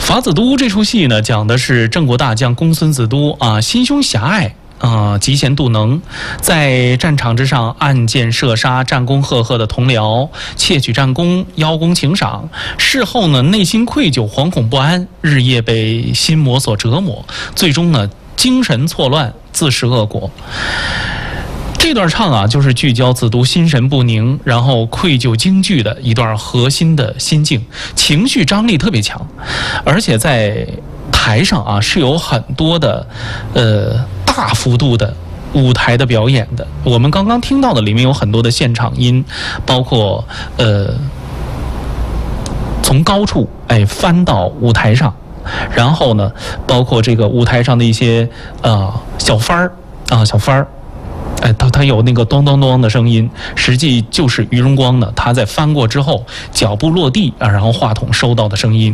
法子都这出戏呢，讲的是郑国大将公孙子都啊，心胸狭隘。嫉贤妒能，在战场之上暗箭射杀战功赫赫的同僚，窃取战功，邀功请赏。事后呢，内心愧疚，惶恐不安，日夜被心魔所折磨，最终呢，精神错乱，自食恶果。这段唱啊，就是聚焦子都心神不宁，然后愧疚惊惧的一段核心的心境，情绪张力特别强，而且在台上啊是有很多的大幅度的舞台的表演的。我们刚刚听到的里面有很多的现场音，包括从高处翻到舞台上，然后呢，包括这个舞台上的一些小翻儿。他有那个咚咚咚的声音，实际就是于荣光呢，他在翻过之后，脚步落地啊，然后话筒收到的声音。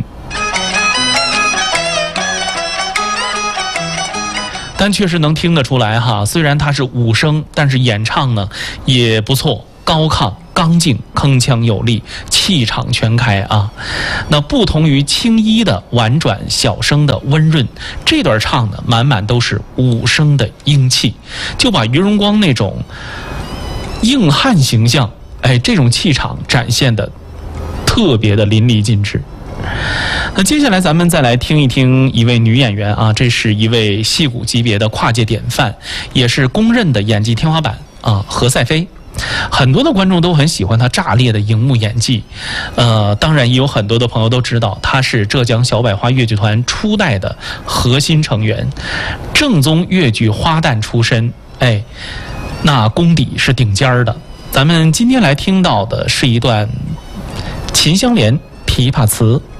但确实能听得出来哈，虽然它是武声，但是演唱呢也不错，高亢刚劲，铿锵有力，气场全开啊。那不同于青衣的婉转，小声的温润，这段唱呢满满都是武声的英气，就把于荣光那种硬汉形象，这种气场展现的特别的淋漓尽致。那接下来咱们再来听一听一位女演员啊，这是一位戏骨级别的跨界典范，也是公认的演技天花板啊，何赛飞。很多的观众都很喜欢她炸裂的荧幕演技，当然也有很多的朋友都知道她是浙江小百花越剧团初代的核心成员，正宗越剧花旦出身，那功底是顶尖的。咱们今天来听到的是一段秦香莲琵琶词。